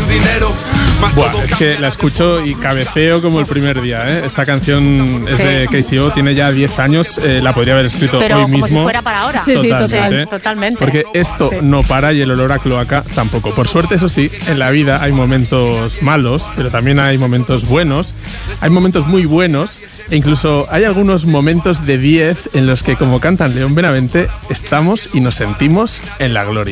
dinero. Buah, es que la escucho y cabeceo como el primer día, ¿eh? Esta canción es de KCO, tiene ya 10 años, la podría haber escrito pero hoy mismo. como si fuera para ahora. Sí, totalmente. Porque esto no para y el olor a cloaca tampoco. Por suerte, eso sí, en la vida hay momentos malos, pero también hay momentos buenos, hay momentos muy buenos, e incluso hay algunos momentos de 10 en los que, como cantan León Benavente, estamos y nos sentimos en la gloria.